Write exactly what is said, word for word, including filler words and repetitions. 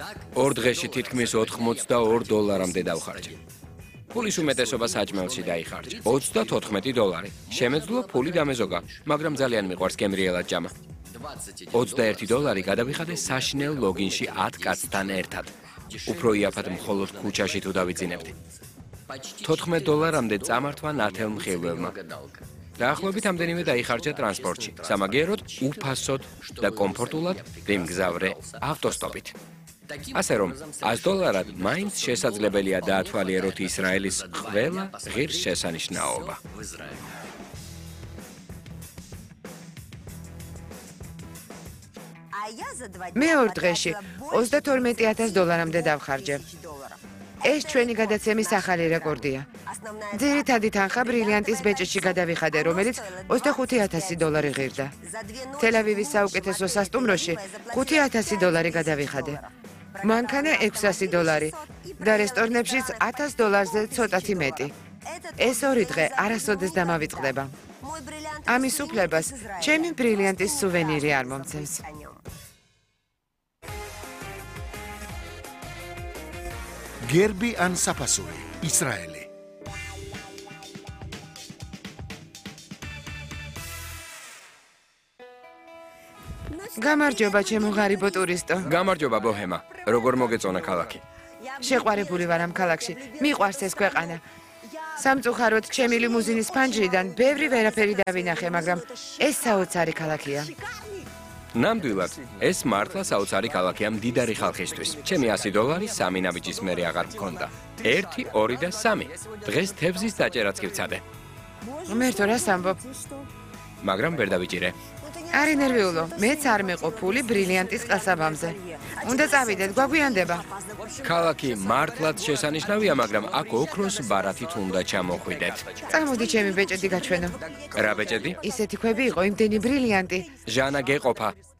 ორ დღეში თითქმის ოთხმოცდაორ დოლარამდე დავხარჯე. Pulis უმეტესობა საჭმელში დაიხარჯა. ოცდათოთხმეტი დოლარი. შემეძლო ფული დამეზოგა, მაგრამ ძალიან მიყვარს გემრიელად ჭამა. ოცდაერთი დოლარი გადავიხადე საშინელ ლოგინში ათ კაცთან ერთად. უფრო იაფად მხოლოდ ქუჩაში თუ დავიძინებდი. თოთხმეტ დოლარამდე წამართვა ნათელმხილველმა. დაახლოებით ამდენივე დაიხარჯა ტრანსპორტში, სამაგიეროდ, უფასოდ და კომფორტულად მიმგზავრე ავტოსტოპით. ასე რომ, ას დოლარად მაინც შესაძლებელია დაათვალიეროთ ისრაელის ყველა ღირსშესანიშნაობა. მე ორ დღეში ოცდათორმეტი ათას დოლარამდე დავხარჯე. ეს ჩვენი გადაცემის ახალი რეკორდია. ძირითადი თანხა ბრილიანტის ბეჭედში გადავიხადე, რომელიც ოცდახუთი ათასი დოლარი ღირდა. თელ-ავივის საუკეთესო სასტუმროში ხუთი ათასი დოლარი გადავიხადე. მანქანა ექვსასი დოლარი და რესტორნებშიც ათას დოლარზე ცოტათი მეტი. ეს ორი დღე არასოდეს დამავიწყდება. ამის უფლებას ჩემი ბრილიანტის სუვენირი არ მომცემს. გერბი ან საფასური, ისრაელი. გამარჯობა, ჩემო ღარიბო ტურისტო. გამარჯობა, ბოჰემა. როგორ მოგეწონა ქალაქი? შეყვარებული ვარ ამ ქალაქში. მიყვარს ეს ქვეყანა. სამწუხაროდ, ჩემი ლიმუზინის ფანჯრიდან ბევრი ვერაფერი დავინახე, მაგრამ ეს საოცარი ქალაქია. ნამდვილად, ეს მართლა საოცარი ქალაქია მდიდარი ხალხისთვის. ჩემი ასი დოლარი სამი ნაბიჯის მერე აღარ მქონდა. ერთი, ორი და სამი. დღეს თევზის დაჭერაც კი ვცადე. მერტო რას ამბობ? მაგრამ ვერ დავიჭირე. არი ნერვიულო, მეც არ მეყო ფული ბრილიანტის ყასაბამზე. უნდა წავიდეთ, გვაგვიანდება. ქალაქი მართლაც შესანიშნავია, მაგრამ აქ ოქროს ბარათით უნდა ჩამოხვიდეთ. წამოდი ჩემი ბეჭედი გაჩვენო. რა ბეჭედი? ისეთი ქვები იყო, იმდენი ბრილიანტი. ჟანა გეყოფა.